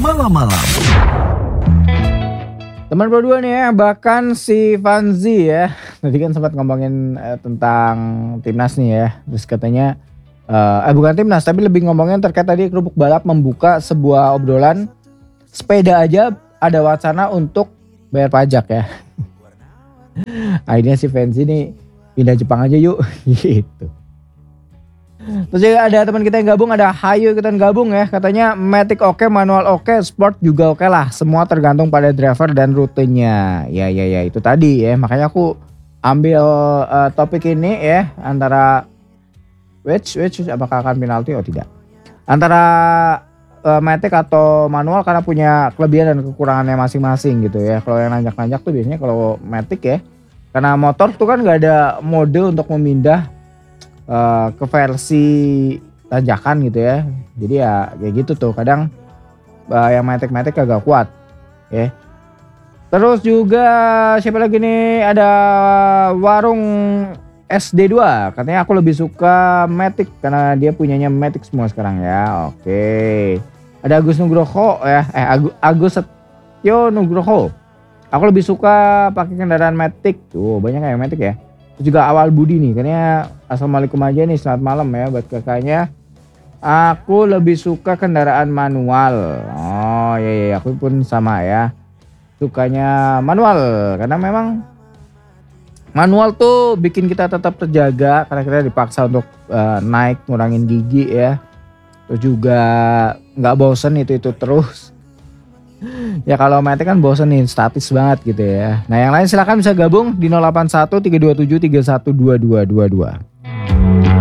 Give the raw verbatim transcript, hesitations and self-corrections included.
Malam-malam. Teman berdua nih ya, bahkan si Vanzi ya, tadi kan sempat ngomongin eh, tentang timnas nih ya, terus katanya, eh, eh bukan timnas tapi lebih ngomongin terkait tadi kerupuk balap membuka sebuah obrolan sepeda aja ada wacana untuk bayar pajak ya. Akhirnya si Vanzi nih pindah Jepang aja yuk, gitu. Terus juga ada teman kita yang gabung, ada Hayu ikutan gabung ya. Katanya Matic oke, manual oke, sport juga oke lah. Semua tergantung pada driver dan rutenya. Ya ya ya itu tadi ya. Makanya aku ambil uh, topik ini ya antara which which apakah akan penalti oh tidak. Antara uh, Matic atau manual karena punya kelebihan dan kekurangannya masing-masing gitu ya. Kalau yang nanjak-nanjak tuh biasanya kalau Matic ya. Karena motor tuh kan nggak ada mode untuk memindah Uh, ke versi tanjakan gitu ya. Jadi ya kayak gitu tuh. Kadang uh, yang Matic-Matic agak kuat ya. Terus juga siapa lagi nih, ada Warung S D dua. Katanya aku lebih suka Matic karena dia punyanya Matic semua sekarang ya. Oke. Ada Agus Nugroho ya. Eh Agus, Agus Setyo Nugroho. Aku lebih suka pakai kendaraan Matic. Tuh banyak yang Matic ya. Juga Awal Budi nih, karena assalamualaikum aja nih, selamat malam ya buat kakaknya. Aku lebih suka kendaraan manual. Oh iya, iya aku pun sama ya, sukanya manual karena memang manual tuh bikin kita tetap terjaga karena kita dipaksa untuk uh, naik ngurangin gigi ya. Terus juga nggak bosen itu itu terus. Ya kalau Matic kan bosen nih, statis banget gitu ya. Nah yang lain silahkan bisa gabung di nol delapan satu tiga dua tujuh tiga satu dua dua dua dua.